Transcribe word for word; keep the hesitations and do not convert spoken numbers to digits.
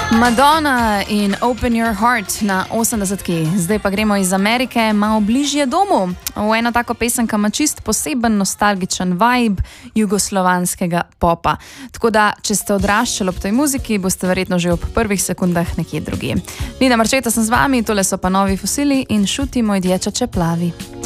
Madonna in Open Your Heart na osemdesetki. Zdaj pa gremo iz Amerike malo bližje domu. V eno tako pesemka ima čist poseben nostalgičen vibe jugoslovanskega popa. Tako da, če ste odraščali ob tej muziki, boste verjetno že ob prvih sekundah nekje drugje. Nina Marčeta sem z vami, tole so pa Novi fosili in Šuti moj dječače plavi.